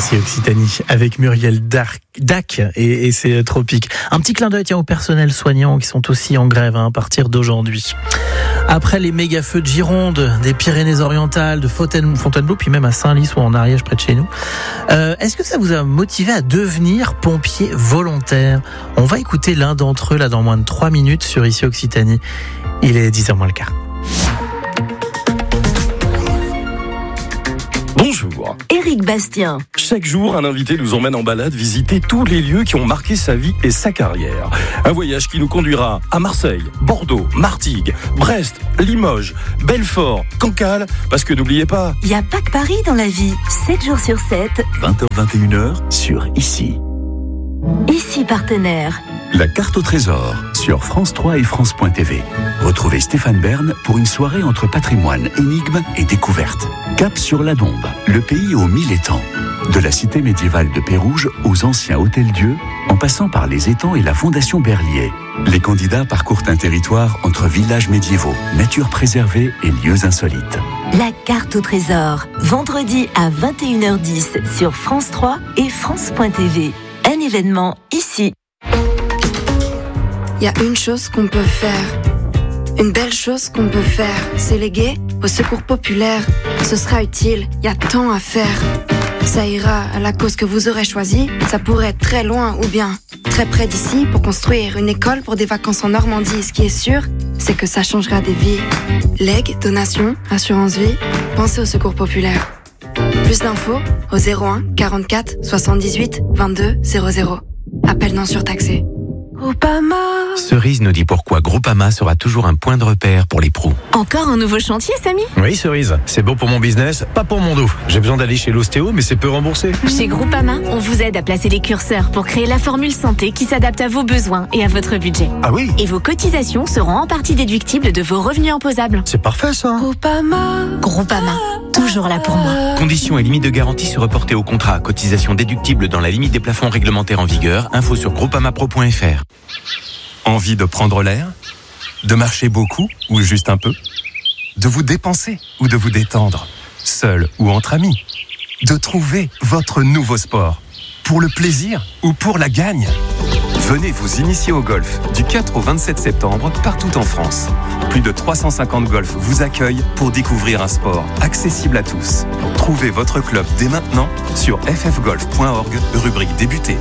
Ici Occitanie avec Muriel Dac et c'est tropique. Un petit clin d'œil au personnel soignant qui sont aussi en grève à partir d'aujourd'hui. Après les méga feux de Gironde, des Pyrénées-Orientales, de Fontainebleau, puis même à Saint-Lys ou en Ariège près de chez nous, est-ce que ça vous a motivé à devenir pompier volontaire ? On va écouter l'un d'entre eux là dans moins de 3 minutes sur Ici Occitanie. Il est 10h moins le quart. Bonjour. Éric Bastien. Chaque jour, un invité nous emmène en balade visiter tous les lieux qui ont marqué sa vie et sa carrière. Un voyage qui nous conduira à Marseille, Bordeaux, Martigues, Brest, Limoges, Belfort, Cancale, parce que n'oubliez pas... Il n'y a pas que Paris dans la vie. 7 jours sur 7. 20h-21h sur Ici. Ici partenaire. La carte au trésor sur France 3 et France.tv. Retrouvez Stéphane Bern pour une soirée entre patrimoine, énigmes et découvertes. Cap sur la Dombe, le pays aux 1000 étangs. De la cité médiévale de Pérouge aux anciens hôtels-dieux, en passant par les étangs et la fondation Berlier. Les candidats parcourent un territoire entre villages médiévaux, nature préservée et lieux insolites. La carte au trésor. Vendredi à 21h10 sur France 3 et France.tv. Un événement ici. Il y a une chose qu'on peut faire, une belle chose qu'on peut faire, c'est léguer au secours populaire. Ce sera utile, il y a tant à faire. Ça ira à la cause que vous aurez choisie, ça pourrait être très loin ou bien très près d'ici pour construire une école pour des vacances en Normandie. Ce qui est sûr, c'est que ça changera des vies. Legs, donations, assurance vie, pensez au secours populaire. Plus d'infos au 01 44 78 22 00. Appel non surtaxé. Groupama. Cerise nous dit pourquoi Groupama sera toujours un point de repère pour les pros. Encore un nouveau chantier, Samy ? Oui, Cerise, c'est bon pour mon business, pas pour mon dos. J'ai besoin d'aller chez l'ostéo, mais c'est peu remboursé. Chez Groupama, on vous aide à placer les curseurs pour créer la formule santé qui s'adapte à vos besoins et à votre budget. Ah oui ? Et vos cotisations seront en partie déductibles de vos revenus imposables. C'est parfait ça. Groupama, toujours là pour moi. Conditions et limites de garantie se reporter au contrat. Cotisation déductible dans la limite des plafonds réglementaires en vigueur. Info sur groupamapro.fr. Envie de prendre l'air ? De marcher beaucoup ou juste un peu ? De vous dépenser ou de vous détendre ? Seul ou entre amis ? De trouver votre nouveau sport ? Pour le plaisir ou pour la gagne ? Venez vous initier au golf du 4 au 27 septembre partout en France. Plus de 350 golfs vous accueillent pour découvrir un sport accessible à tous. Trouvez votre club dès maintenant sur ffgolf.org, rubrique débuter.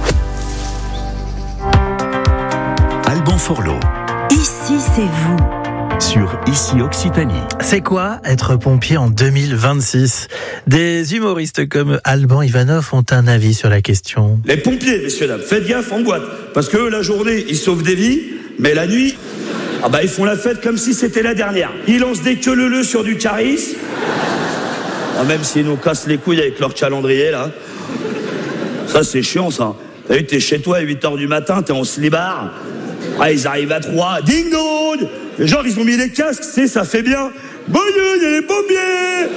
Alban Forlot. Ici, c'est vous. Sur Ici Occitanie. C'est quoi être pompier en 2026 ? Des humoristes comme Alban Ivanov ont un avis sur la question. Les pompiers, messieurs, dames, faites gaffe en boîte. Parce que la journée, ils sauvent des vies, mais la nuit, ils font la fête comme si c'était la dernière. Ils lancent des queue-leu-leu sur du caris. Même s'ils nous cassent les couilles avec leur calendrier, là. Ça, c'est chiant, ça. T'as vu, t'es chez toi à 8h du matin, t'es en slibard. Ils arrivent à 3, ding dong. Les gens, ils ont mis les casques, ça fait bien. Bonne nuit, il y a les pompiers.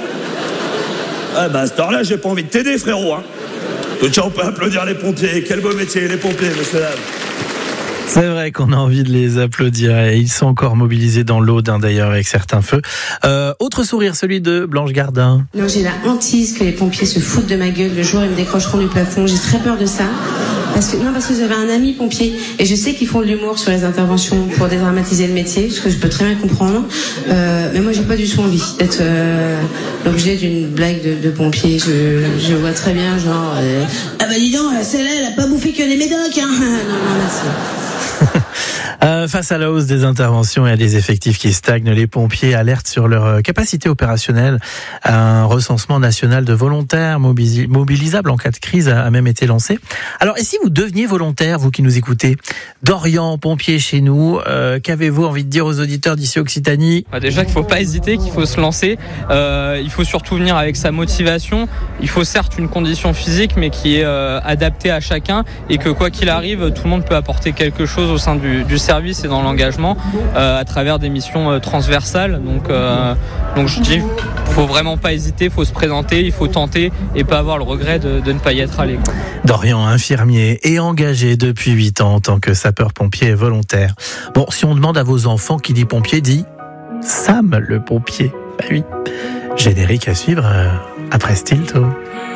À cette heure-là, j'ai pas envie de t'aider, frérot. Tiens, on peut applaudir les pompiers. Quel beau métier, les pompiers, messieurs, dames. C'est vrai qu'on a envie de les applaudir et ils sont encore mobilisés dans l'Aude d'ailleurs avec certains feux. Autre sourire, celui de Blanche Gardin. Non, j'ai la hantise que les pompiers se foutent de ma gueule le jour où ils me décrocheront du plafond. J'ai très peur de ça. Parce que j'avais un ami pompier et je sais qu'ils font de l'humour sur les interventions pour dédramatiser le métier, ce que je peux très bien comprendre. Mais moi, j'ai pas du tout envie d'être l'objet d'une blague de pompier. Je vois très bien, genre, dis donc, celle-là, elle a pas bouffé que les médocs, hein. Non, merci. Face à la hausse des interventions et à des effectifs qui stagnent, les pompiers alertent sur leur capacité opérationnelle. Un recensement national de volontaires mobilisables en cas de crise a même été lancé. Alors, et si vous deveniez volontaire, vous qui nous écoutez, Dorian, pompier chez nous, qu'avez-vous envie de dire aux auditeurs d'Ici Occitanie ? Déjà qu'il ne faut pas hésiter, qu'il faut se lancer. Il faut surtout venir avec sa motivation. Il faut certes une condition physique, mais qui est adaptée à chacun et que quoi qu'il arrive, tout le monde peut apporter quelque chose au sein du service et dans l'engagement à travers des missions transversales. Donc je dis, faut vraiment pas hésiter, faut se présenter, il faut tenter et pas avoir le regret de ne pas y être allé. Dorian, infirmier et engagé depuis 8 ans en tant que sapeur-pompier volontaire. Bon, si on demande à vos enfants qui dit pompier, dit Sam le pompier. Bah oui. Générique à suivre après Stilto.